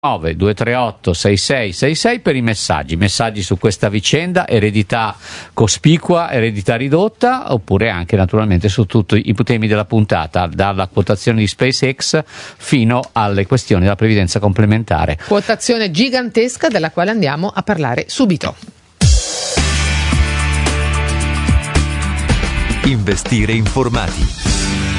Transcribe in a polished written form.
238 6666 per i messaggi su questa vicenda, eredità cospicua, eredità ridotta, oppure anche naturalmente su tutti i temi della puntata, dalla quotazione di SpaceX fino alle questioni della previdenza complementare. Quotazione gigantesca della quale andiamo a parlare subito. Investire informati.